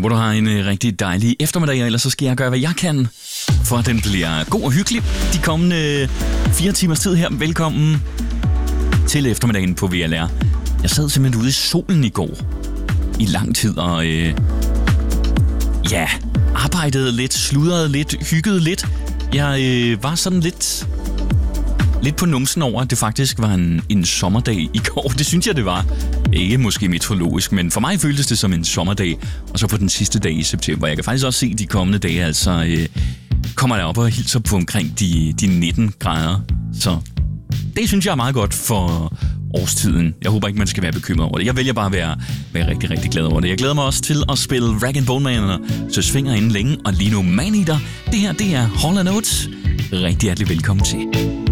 håber, du har en rigtig dejlig eftermiddag, og ellers så skal jeg gøre, hvad jeg kan, for at den bliver god og hyggelig de kommende 4 timers tid her. Velkommen til eftermiddagen på VLR. Jeg sad simpelthen ude i solen i går i lang tid, og arbejdede lidt, sludrede lidt, hyggede lidt. Jeg var sådan lidt på numsen over, at det faktisk var en sommerdag i går. Det synes jeg, det var. Ikke måske meteorologisk, men for mig føltes det som en sommerdag. Og så på den sidste dag i september. Jeg kan faktisk også se de kommende dage, altså kommer der op og hilser på omkring de 19 grader. Så det synes jeg er meget godt for årstiden. Jeg håber ikke, man skal være bekymret over det. Jeg vælger bare at være rigtig, rigtig glad over det. Jeg glæder mig også til at spille Rag & Bone Man og Søs Finger inden længe. Og lige nu Maneater. Det her, det er Hall & Oates. Rigtig hjertelig velkommen til.